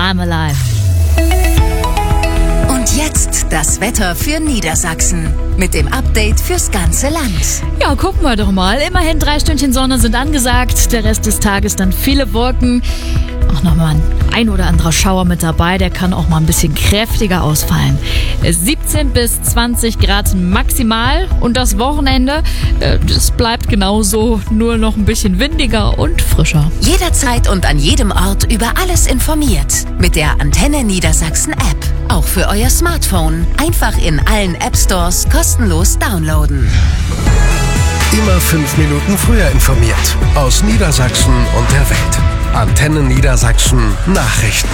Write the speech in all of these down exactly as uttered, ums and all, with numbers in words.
I'm Alive. Und jetzt das Wetter für Niedersachsen mit dem Update fürs ganze Land. Ja, gucken wir doch mal. Immerhin drei Stündchen Sonne sind angesagt. Der Rest des Tages dann viele Wolken. Auch nochmal ein, ein oder anderer Schauer mit dabei. Der kann auch mal ein bisschen kräftiger ausfallen. siebzehn bis zwanzig Grad maximal. Und das Wochenende, äh, das bleibt genauso. Nur noch ein bisschen windiger und frischer. Jederzeit und an jedem Ort über alles informiert. Mit der Antenne Niedersachsen App. Auch für euer Smartphone. Einfach in allen App Stores kostenlos downloaden. Immer fünf Minuten früher informiert. Aus Niedersachsen und der Welt. Antenne Niedersachsen Nachrichten.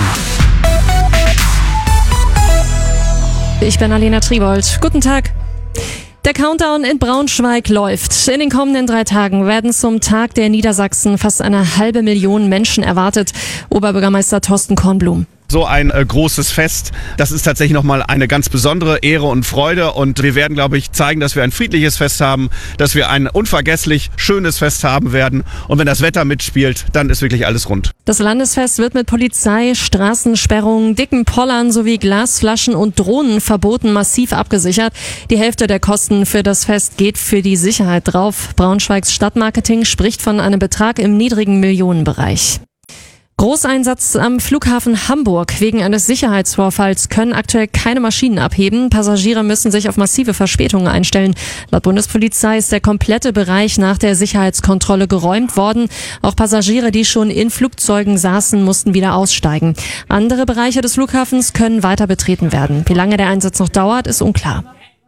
Ich bin Alena Tribold. Guten Tag. Der Countdown in Braunschweig läuft. In den kommenden drei Tagen werden zum Tag der Niedersachsen fast eine halbe Million Menschen erwartet. Oberbürgermeister Thorsten Kornblum. So ein äh, großes Fest, das ist tatsächlich nochmal eine ganz besondere Ehre und Freude und wir werden, glaube ich, zeigen, dass wir ein friedliches Fest haben, dass wir ein unvergesslich schönes Fest haben werden und wenn das Wetter mitspielt, dann ist wirklich alles rund. Das Landesfest wird mit Polizei, Straßensperrungen, dicken Pollern sowie Glasflaschen und Drohnenverboten massiv abgesichert. Die Hälfte der Kosten für das Fest geht für die Sicherheit drauf. Braunschweigs Stadtmarketing spricht von einem Betrag im niedrigen Millionenbereich. Großeinsatz am Flughafen Hamburg. Wegen eines Sicherheitsvorfalls können aktuell keine Maschinen abheben. Passagiere müssen sich auf massive Verspätungen einstellen. Laut Bundespolizei ist der komplette Bereich nach der Sicherheitskontrolle geräumt worden. Auch Passagiere, die schon in Flugzeugen saßen, mussten wieder aussteigen. Andere Bereiche des Flughafens können weiter betreten werden. Wie lange der Einsatz noch dauert, ist unklar.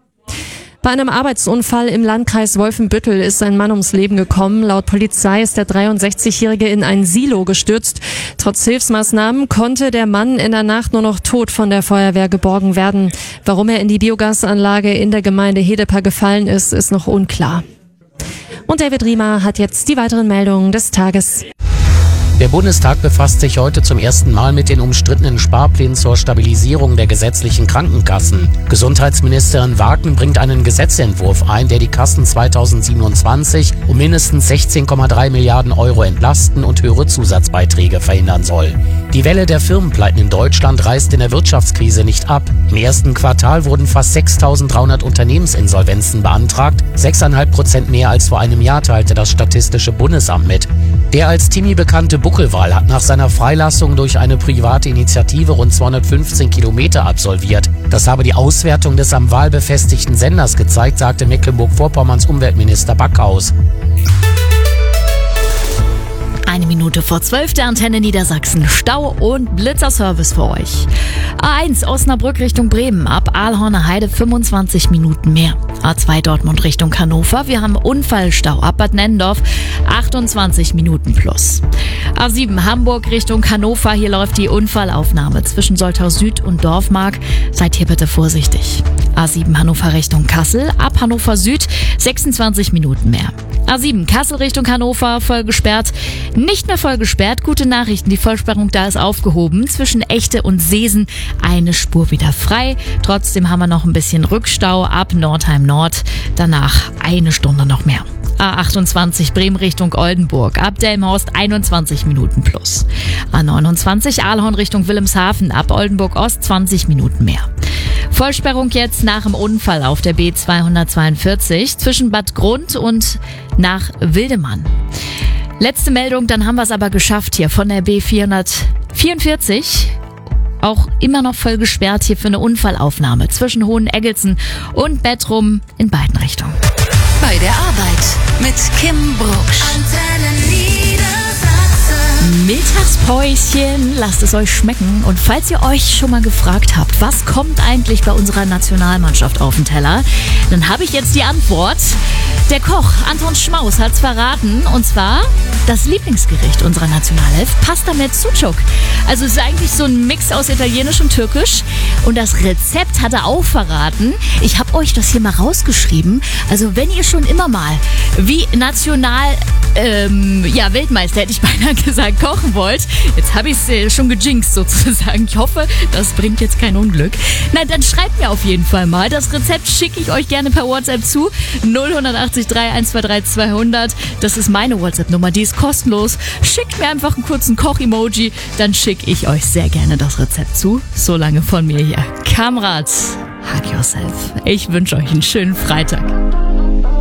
Bei einem Arbeitsunfall im Landkreis Wolfenbüttel ist ein Mann ums Leben gekommen. Laut Polizei ist der dreiundsechzigjährige in ein Silo gestürzt. Trotz Hilfsmaßnahmen konnte der Mann in der Nacht nur noch tot von der Feuerwehr geborgen werden. Warum er in die Biogasanlage in der Gemeinde Hedeper gefallen ist, ist noch unklar. Und David Riemer hat jetzt die weiteren Meldungen des Tages. Der Bundestag befasst sich heute zum ersten Mal mit den umstrittenen Sparplänen zur Stabilisierung der gesetzlichen Krankenkassen. Gesundheitsministerin Wagen bringt einen Gesetzentwurf ein, der die Kassen zweitausendsiebenundzwanzig um mindestens sechzehn Komma drei Milliarden Euro entlasten und höhere Zusatzbeiträge verhindern soll. Die Welle der Firmenpleiten in Deutschland reißt in der Wirtschaftskrise nicht ab. Im ersten Quartal wurden fast sechstausenddreihundert Unternehmensinsolvenzen beantragt, sechs Komma fünf Prozent mehr als vor einem Jahr, teilte das Statistische Bundesamt mit. Der als Timmy bekannte Buckelwal hat nach seiner Freilassung durch eine private Initiative rund zweihundertfünfzehn Kilometer absolviert. Das habe die Auswertung des am Wal befestigten Senders gezeigt, sagte Mecklenburg-Vorpommerns Umweltminister Backhaus. Eine Minute vor zwölf, der Antenne Niedersachsen. Stau und Blitzerservice für euch. A eins Osnabrück Richtung Bremen, ab Aalhorner Heide fünfundzwanzig Minuten mehr. A zwei Dortmund Richtung Hannover, wir haben Unfallstau ab Bad Nennendorf, achtundzwanzig Minuten plus. A sieben Hamburg Richtung Hannover, hier läuft die Unfallaufnahme zwischen Soltau Süd und Dorfmark. Seid hier bitte vorsichtig. A sieben Hannover Richtung Kassel, ab Hannover Süd sechsundzwanzig Minuten mehr. A sieben Kassel Richtung Hannover, voll gesperrt. Nicht mehr voll gesperrt, gute Nachrichten, die Vollsperrung da ist aufgehoben. Zwischen Echte und Seesen eine Spur wieder frei. Trotzdem haben wir noch ein bisschen Rückstau ab Nordheim Nord. Danach eine Stunde noch mehr. A achtundzwanzig Bremen Richtung Oldenburg, ab Delmenhorst einundzwanzig Minuten plus. A neunundzwanzig Aalhorn Richtung Wilhelmshaven, ab Oldenburg Ost zwanzig Minuten mehr. Vollsperrung jetzt nach dem Unfall auf der B zweihundertzweiundvierzig zwischen Bad Grund und nach Wildemann. Letzte Meldung, dann haben wir es aber geschafft hier von der B vierhundertvierundvierzig. Auch immer noch voll gesperrt hier für eine Unfallaufnahme zwischen Hoheneggelsen und Bettrum in beiden Richtungen. Bei der Arbeit mit Kim Brucksch. Antenne Niedersachsen. Mittagspäuschen, lasst es euch schmecken. Und falls ihr euch schon mal gefragt habt, was kommt eigentlich bei unserer Nationalmannschaft auf den Teller, dann habe ich jetzt die Antwort. Der Koch Anton Schmaus hat's verraten, und zwar das Lieblingsgericht unserer Nationalelf, Pasta mit Sucuk. Also es ist eigentlich so ein Mix aus Italienisch und Türkisch. Und das Rezept hat er auch verraten. Ich habe euch das hier mal rausgeschrieben. Also wenn ihr schon immer mal wie National, ähm, ja Weltmeister hätte ich beinahe gesagt, Freitag kochen wollt. Jetzt habe ich es äh, schon gejinxt sozusagen. Ich hoffe, das bringt jetzt kein Unglück. Na, dann schreibt mir auf jeden Fall mal. Das Rezept schicke ich euch gerne per WhatsApp zu. null acht drei eins zwei drei zweihundert. Das ist meine WhatsApp-Nummer, die ist kostenlos. Schickt mir einfach einen kurzen Koch-Emoji, dann schicke ich euch sehr gerne das Rezept zu. So lange von mir hier. Kamrat, hug yourself. Ich wünsche euch einen schönen Freitag.